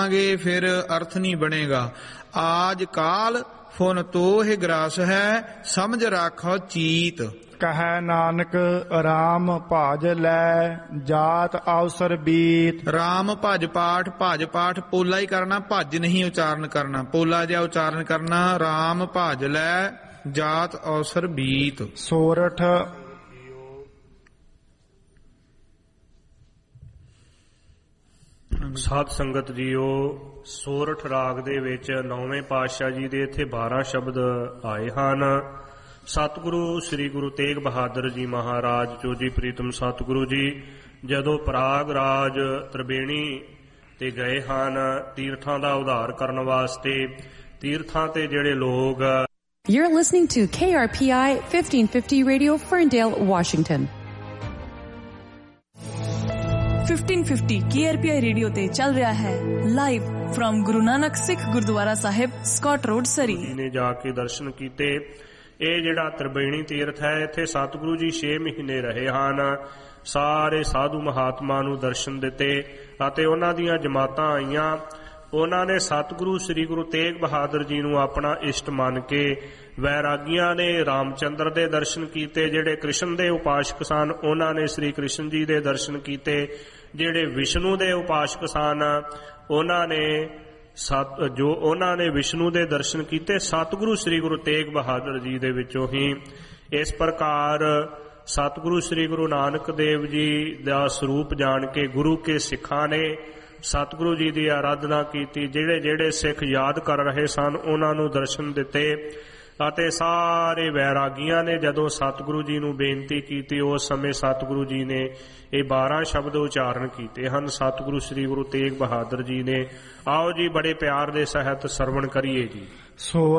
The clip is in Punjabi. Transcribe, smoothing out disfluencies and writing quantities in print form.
ਗਾਵਾਂਗੇ ਫਿਰ ਅਰਥ ਨਹੀਂ ਬਣੇਗਾ। ਆਜ ਕਾਲ ਫੁਨ ਤੋਹਿ ਗਰਾਸ ਹੈ, ਸਮਝ ਰਾਖੋ ਚੀਤ। ਕਹੈ ਨਾਨਕ ਰਾਮ ਭਜ ਲੈ, ਜਾਤ ਅਵਸਰ ਬੀਤ। ਰਾਮ ਭਜ ਪਾਠ ਪੋਲਾ ਹੀ ਕਰਨਾ, ਭਜ ਨਹੀਂ ਉਚਾਰਨ ਕਰਨਾ, ਪੋਲਾ ਜਿਹਾ ਉਚਾਰਨ ਕਰਨਾ। ਰਾਮ ਭਜ ਲੈ, ਜਾਤ ਅਵਸਰ ਬੀਤ। ਸੋਰਠ ਸਾਧ ਸੰਗਤ ਜੀਓ, ਸੋਰਠ ਰਾਗ ਦੇ ਵਿੱਚ 9ਵੇਂ ਪਾਤਸ਼ਾਹ ਜੀ ਦੇ ਇੱਥੇ 12 ਸ਼ਬਦ ਆਏ ਹਨ। ਸਤਿਗੁਰੂ ਸ੍ਰੀ ਗੁਰੂ ਤੇਗ ਬਹਾਦਰ ਜੀ ਮਹਾਰਾਜ ਜੋ ਜੀ ਪ੍ਰੀਤਮ ਸਤਿਗੁਰੂ ਜੀ ਜਦੋਂ ਪ੍ਰਾਗ ਰਾਜ ਤ੍ਰਿਵੇਣੀ ਤੇ ਗਏ ਹਨ ਤੀਰਥਾਂ ਦਾ ਉਧਾਰ ਕਰਨ ਵਾਸਤੇ, ਤੀਰਥਾਂ ਤੇ ਜਿਹੜੇ ਲੋਕ। You're listening to KRPI 1550 Radio, Ferndale, Washington. 1550 KRPI radio ਤੇ ਚੱਲ ਰਿਹਾ ਹੈ ਲਾਈਵ ਫਰਮ ਗੁਰੂ ਨਾਨਕ ਸਿੱਖ ਗੁਰਦੁਆਰਾ ਸਾਹਿਬ, ਸਕਾਟ ਰੋਡ, ਸਰੀ। ਨੇ ਜਾ ਕੇ ਦਰਸ਼ਨ ਕੀਤੇ। ਇਹ ਜਿਹੜਾ ਤ੍ਰਿਵੇਣੀ ਤੀਰਥ ਹੈ, ਇੱਥੇ ਸਤਿਗੁਰੂ ਜੀ 6 ਮਹੀਨੇ ਰਹੇ ਹਨ। ਸਾਰੇ ਸਾਧੂ ਮਹਾਤਮਾ ਨੂੰ ਦਰਸ਼ਨ ਦਿੱਤੇ ਅਤੇ ਉਹਨਾਂ ਦੀਆਂ ਜਮਾਤਾਂ ਆਈਆਂ। ਉਹਨਾਂ ਨੇ ਸਤਿਗੁਰੂ ਸ੍ਰੀ ਗੁਰੂ ਤੇਗ ਬਹਾਦਰ ਜੀ ਨੂੰ ਆਪਣਾ ਇਸ਼ਟ ਮੰਨ ਕੇ ਵੈਰਾਗੀਆਂ ਨੇ ਰਾਮਚੰਦਰ ਦੇ ਦਰਸ਼ਨ ਕੀਤੇ। ਜਿਹੜੇ ਕ੍ਰਿਸ਼ਨ ਦੇ ਉਪਾਸ਼ਕ ਸਨ ਉਹਨਾਂ ਨੇ ਸ੍ਰੀ ਕ੍ਰਿਸ਼ਨ ਜੀ ਦੇ ਦਰਸ਼ਨ ਕੀਤੇ। ਜਿਹੜੇ ਵਿਸ਼ਨੂੰ ਦੇ ਉਪਾਸ਼ਕ ਸਨ ਉਹਨਾਂ ਨੇ ਵਿਸ਼ਨੂੰ ਦੇ ਦਰਸ਼ਨ ਕੀਤੇ ਸਤਿਗੁਰੂ ਸ੍ਰੀ ਗੁਰੂ ਤੇਗ ਬਹਾਦਰ ਜੀ ਦੇ ਵਿੱਚੋਂ ਹੀ। ਇਸ ਪ੍ਰਕਾਰ ਸਤਿਗੁਰੂ ਸ੍ਰੀ ਗੁਰੂ ਨਾਨਕ ਦੇਵ ਜੀ ਦਾ ਸਰੂਪ ਜਾਣ ਕੇ ਗੁਰੂ ਕੇ ਸਿੱਖਾਂ ਨੇ ਸਤਿਗੁਰੂ ਜੀ ਦੀ ਆਰਾਧਨਾ ਕੀਤੀ। ਜਿਹੜੇ ਜਿਹੜੇ ਸਿੱਖ ਯਾਦ ਕਰ ਰਹੇ ਸਨ ਉਹਨਾਂ ਨੂੰ ਦਰਸ਼ਨ ਦਿੱਤੇ ਅਤੇ ਸਾਰੇ ਵੈਰਾਗੀਆਂ ਨੇ ਜਦੋਂ ਸਤਿਗੁਰੂ ਜੀ ਨੂੰ ਬੇਨਤੀ ਕੀਤੀ, ਉਸ ਸਮੇਂ ਸਤਿਗੁਰੂ ਜੀ ਨੇ ਇਹ 12 ਸ਼ਬਦ ਉਚਾਰਨ ਕੀਤੇ ਹਨ ਸਤਿਗੁਰੂ ਸ੍ਰੀ ਗੁਰੂ ਤੇਗ ਬਹਾਦਰ ਜੀ ਨੇ। ਆਓ ਜੀ ਬੜੇ ਪਿਆਰ ਦੇ ਸਹਿਤ ਸਰਵਣ ਕਰੀਏ ਜੀ।